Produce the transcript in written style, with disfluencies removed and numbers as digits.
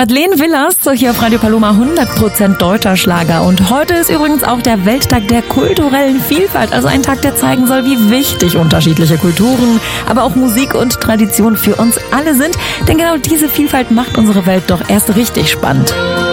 Madeleine Willers, hier auf Radio Paloma, 100% deutscher Schlager. Und heute ist übrigens auch der Welttag der kulturellen Vielfalt, also ein Tag, der zeigen soll, wie wichtig unterschiedliche Kulturen, aber auch Musik und Tradition für uns alle sind. Denn genau diese Vielfalt macht unsere Welt doch erst richtig spannend.